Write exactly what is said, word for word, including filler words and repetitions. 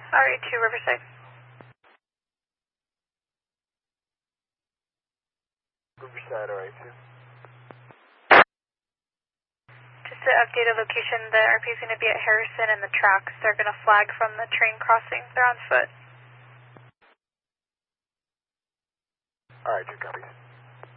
R A two Riverside. Riverside, R A two. Just to update a location, the R P is going to be at Harrison and the tracks. They're going to flag from the train crossing. They're on foot. R A two copies.